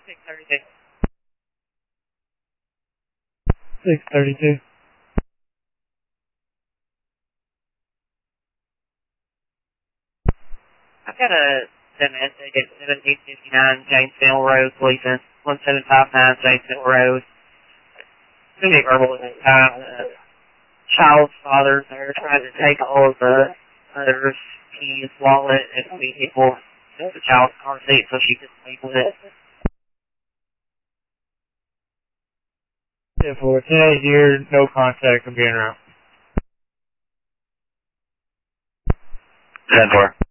632. 632. I've got a domestic at 1759 Janesville Road, Cleveland. 1759 Janesville Road. It's going to be verbal at that time. The child's father, they're trying to take all of the mother's keys, wallet, and vehicle. The child's car seat so she can sleep with it. 10-4. 10-8 here, no contact from being around. 10-4.